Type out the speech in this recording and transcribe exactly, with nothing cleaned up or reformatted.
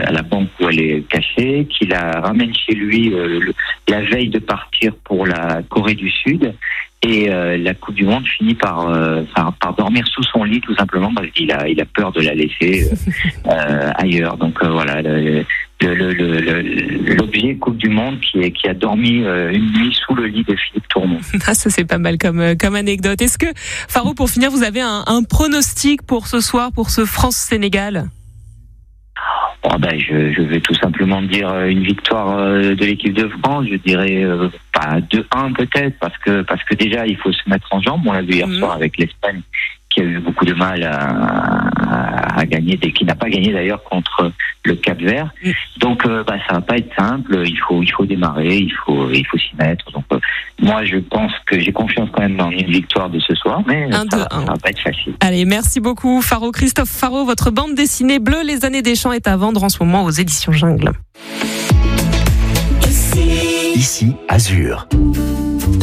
à la banque où elle est cachée, qui la ramène chez lui euh, le, la veille de partir pour la Corée du Sud. Et euh, la Coupe du Monde finit par, euh, par, par dormir sous son lit, tout simplement, parce qu'il a, il a peur de la laisser euh, ailleurs. Donc euh, voilà, le, le, le, le, l'objet Coupe du Monde qui, est, qui a dormi euh, une nuit sous le lit de Philippe Tournon. Ah, ça c'est pas mal comme, comme anecdote. Est-ce que, Faro, pour finir, vous avez un, un pronostic pour ce soir, pour ce France-Sénégal ? Oh ben, je, je vais tout simplement dire une victoire de l'équipe de France. Je dirais euh, pas deux un peut-être, parce que parce que déjà il faut se mettre en jambes. On l'a vu hier mmh. soir avec l'Espagne, qui a eu beaucoup de mal à, à, à gagner, et qui n'a pas gagné d'ailleurs contre le Cap-Vert. Mmh. Donc euh, bah, ça va pas être simple. Il faut il faut démarrer, il faut il faut s'y mettre. Donc euh, moi je pense que j'ai confiance quand même dans une victoire de ce soir, mais un, ça, deux, ça va pas être facile. Allez, merci beaucoup Faro. Christophe Faro, votre bande dessinée Bleu les années des champs est à vendre en ce moment aux éditions Jungle. Ici, Ici Azur.